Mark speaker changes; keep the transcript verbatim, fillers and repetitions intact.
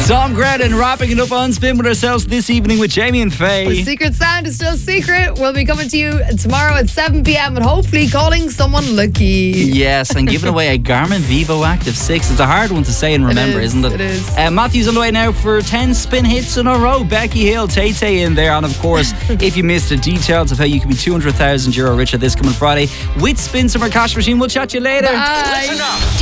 Speaker 1: Tom Grennan wrapping it up on Spin with ourselves this evening with Jamie and Faye.
Speaker 2: The secret sound is still secret. We'll be coming to you tomorrow at seven p.m. and hopefully calling someone lucky.
Speaker 1: Yes, and giving away a Garmin Vivo Active six. It's a hard one to say and remember,
Speaker 2: it is,
Speaker 1: isn't it?
Speaker 2: It is.
Speaker 1: Uh, Matthew's on the way now for ten spin hits in a row. Becky Hill, Tay Tay in there. And of course, if you missed the details of how you can be two hundred thousand euro richer this coming Friday with Spin Summer Cash Machine, we'll chat to you later.
Speaker 2: Bye.
Speaker 3: Listen up.